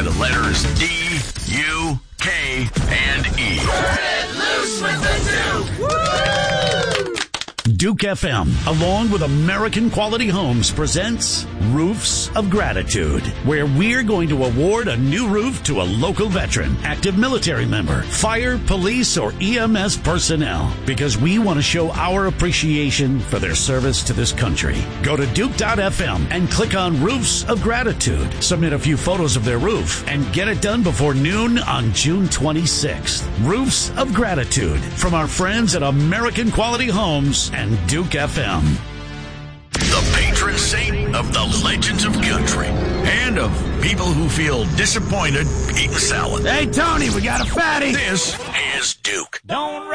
by the letters D, U, K, and E. Turn it loose with the Duke! Duke FM, along with American Quality Homes, presents Roofs of Gratitude, where we're going to award a new roof to a local veteran, active military member, fire, police, or EMS personnel, because we want to show our appreciation for their service to this country. Go to Duke.fm and click on Roofs of Gratitude. Submit a few photos of their roof and get it done before noon on June 26th. Roofs of Gratitude from our friends at American Quality Homes and Duke FM. The patron saint of the legends of country and of people who feel disappointed eating salad. Hey, Tony, we got a fatty. This is Duke. Don't